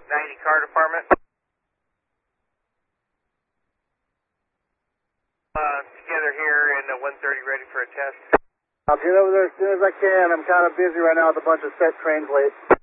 90 car department. Together here in 130, ready for a test. I'll get over there as soon as I can. I'm kind of busy right now with a bunch of set trains late.